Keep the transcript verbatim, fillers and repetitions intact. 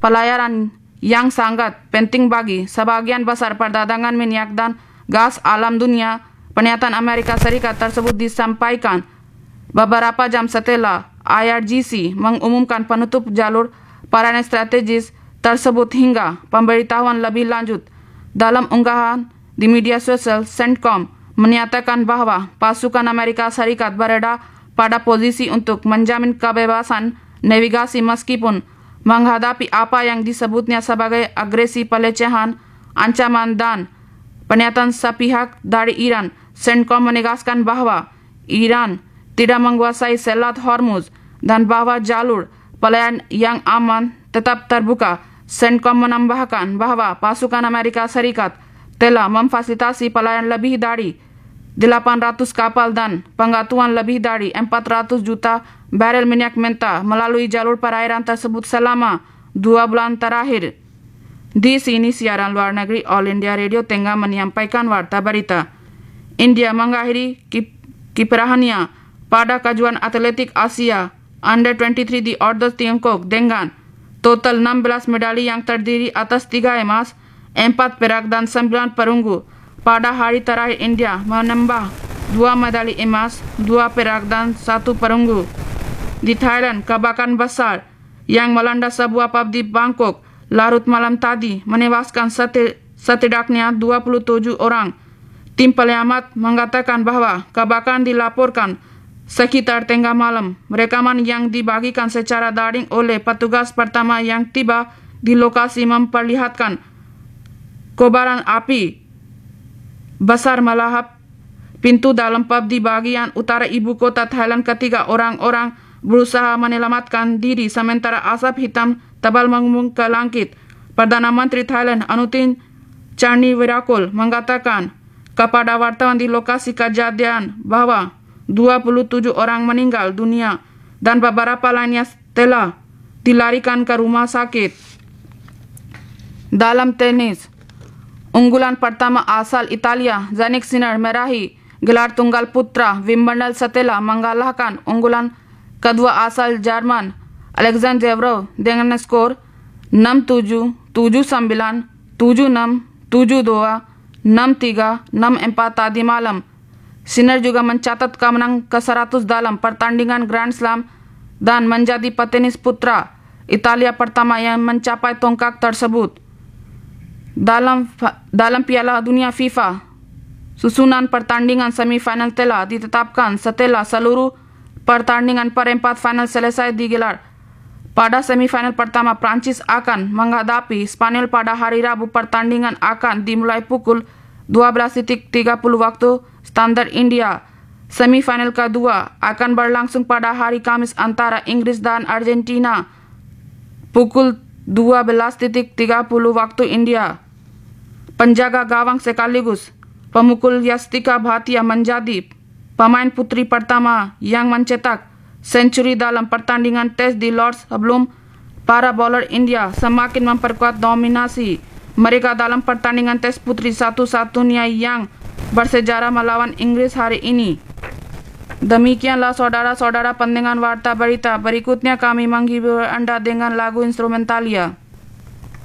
pelayaran yang sangat penting bagi sebagian besar perdagangan minyak dan gas alam dunia. Pernyataan Amerika Serikat tersebut disampaikan beberapa jam setelah I R G C mengumumkan penutup jalur perairan strategis tersebut hingga pemberitahuan lebih lanjut. Dalam unggahan di media sosial, CENTCOM menyatakan bahwa pasukan Amerika Serikat berada pada posisi untuk menjamin kebebasan navigasi meskipun menghadapi apa yang disebutnya sebagai agresi, pelecehan, ancaman dan pernyataan sepihak dari Iran. CENTCOM menegaskan bahwa Iran tidak menguasai Selat Hormuz dan bahwa jalur pelayaran yang aman tetap terbuka. CENTCOM menambahkan bahwa pasukan Amerika Serikat telah memfasilitasi pelayaran lebih dari delapan ratus kapal dan pengatuan lebih dari empat ratus juta barel minyak mentah melalui jalur perairan tersebut selama dua bulan terakhir. Di sini siaran luar negeri All India Radio tengah menyampaikan warta berita. India mengakhiri kiprahnya pada kejuaraan atletik Asia Under dua puluh tiga di Ordos Tiongkok dengan total enam belas medali yang terdiri atas tiga emas, empat perak dan sembilan perunggu. Pada hari terakhir India menambah dua medali emas, dua perak dan satu perunggu. Di Thailand, kebakaran besar yang melanda sebuah pub di Bangkok larut malam tadi menewaskan setidaknya dua puluh tujuh orang. Tim penyelamat mengatakan bahwa kebakaran dilaporkan sekitar tengah malam. Rekaman yang dibagikan secara daring oleh petugas pertama yang tiba di lokasi memperlihatkan kobaran api besar melahap pintu dalam pub di bagian utara ibu kota Thailand. Ketiga orang-orang berusaha menyelamatkan diri sementara asap hitam tebal mengembung ke langit. Perdana Menteri Thailand Anutin Charnvirakul mengatakan kepada wartawan di lokasi kejadian bahwa dua puluh tujuh orang meninggal dunia dan beberapa lainnya telah dilarikan ke rumah sakit. Dalam tenis, unggulan pertama asal Italia, Jannik Sinner meraih gelar tunggal putra Wimbledon setelah mengalahkan unggulan kedua asal Jerman, Alexander Zverev dengan skor enam tujuh, tujuh sembilan, tujuh enam, tujuh dua, enam tiga, enam empat tadi malam. Sinner juga mencatat kemenangan ke seratus dalam pertandingan Grand Slam dan menjadi petenis putra Italia pertama yang mencapai tongkat tersebut. Dalam dalam Piala Dunia FIFA, susunan pertandingan semifinal telah ditetapkan setelah seluruh pertandingan perempat final selesai digelar. Pada semifinal pertama, Prancis akan menghadapi Spanyol pada hari Rabu. Pertandingan akan dimulai pukul dua belas tiga puluh waktu standar India. Semifinal kedua akan berlangsung pada hari Kamis antara Inggris dan Argentina pukul dua belas tiga puluh waktu India. Penjaga gawang sekaligus pemukul Yastika Bhatia menjadi pemain putri pertama yang mencetak senturi dalam pertandingan tes di Lord's sebelum para bowler India semakin memperkuat dominasi mereka dalam pertandingan tes putri satu-satunya yang bersejarah melawan Inggris hari ini. Demikianlah saudara-saudara pendengar warta berita. Berikutnya kami menghibur Anda dengan lagu instrumentalia.